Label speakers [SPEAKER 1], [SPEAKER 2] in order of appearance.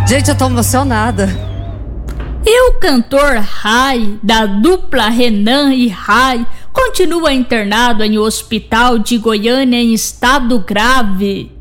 [SPEAKER 1] Gente, eu tô emocionada.
[SPEAKER 2] E o cantor Rai, da dupla Renan e Rai, continua internado em um hospital de Goiânia em estado grave.